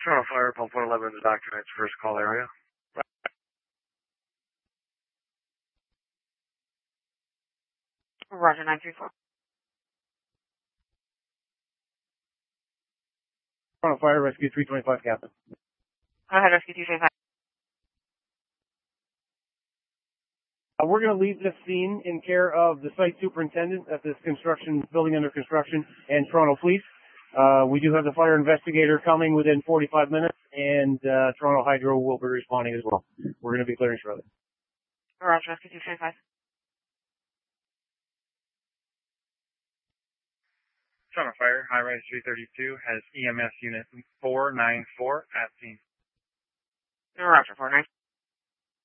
Toronto Fire, Pump 111, the Dr. Knight's first call area. Roger, 934. Toronto Fire, Rescue 325, Captain. Go ahead, Rescue 225. We're going to leave this scene in care of the site superintendent at this building under construction, and Toronto Police. We do have the fire investigator coming within 45 minutes, and Toronto Hydro will be responding as well. We're going to be clearing shortly. Roger, Rescue 225. Toronto Fire, High Rise 332 has EMS Unit 494 at scene. Roger, 49.